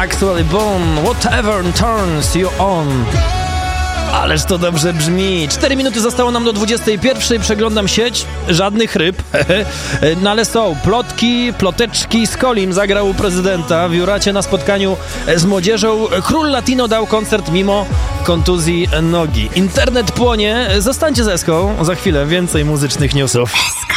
Actually Born, Whatever Turns You On. Ależ to dobrze brzmi. 4 minuty zostało nam do 21. Przeglądam sieć. Żadnych ryb. No ale są plotki, ploteczki. Skolim zagrał u prezydenta w Juracie na spotkaniu z młodzieżą. Król Latino dał koncert mimo kontuzji nogi. Internet płonie. Zostańcie z Eską. Za chwilę więcej muzycznych newsów.